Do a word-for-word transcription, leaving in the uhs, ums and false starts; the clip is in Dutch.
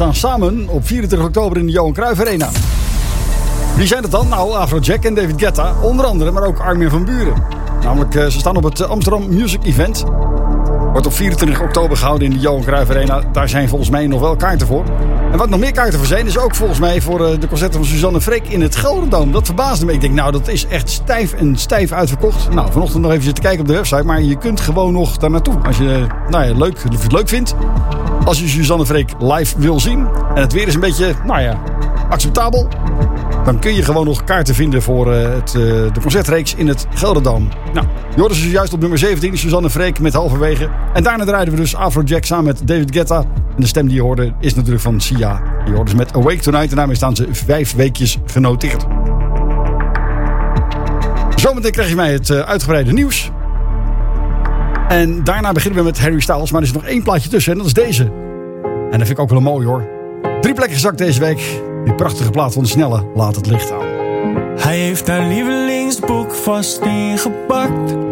staan samen op vierentwintig oktober in de Johan Cruijff Arena. Wie zijn het dan? Nou, Afrojack en David Guetta, onder andere, maar ook Armin van Buuren. Namelijk, ze staan op het Amsterdam Music Event. Wordt op vierentwintig oktober gehouden in de Johan Cruijff Arena. Daar zijn volgens mij nog wel kaarten voor. En wat nog meer kaarten voor zijn, is ook volgens mij voor de concerten van Suzanne Freek in het Gelderdoom. Dat verbaasde me. Ik denk, nou, dat is echt stijf en stijf uitverkocht. Nou, vanochtend nog even zitten kijken op de website. Maar je kunt gewoon nog daar naartoe. Als je, nou ja, leuk, of het leuk vindt. Als je Suzanne Freek live wil zien. En het weer is een beetje, nou ja, acceptabel. Dan kun je gewoon nog kaarten vinden voor uh, het, uh, de concertreeks in het Gelderdoom. Nou, je hoorde ze juist op nummer zeventien, Suzanne Freek met Halverwege. En daarna draaiden we dus Afrojack samen met David Guetta. En de stem die je hoorde is natuurlijk van Sia. Je hoorde ze met Awake Tonight en daarmee staan ze vijf weekjes genoteerd. Zometeen krijg je mij het uh, uitgebreide nieuws. En daarna beginnen we met Harry Styles. Maar er is nog één plaatje tussen en dat is deze. En dat vind ik ook wel mooi hoor. Drie plekken gezakt deze week. Die prachtige plaat van Snelle, Laat het licht aan. Hij heeft haar lievelingsboek vast ingepakt.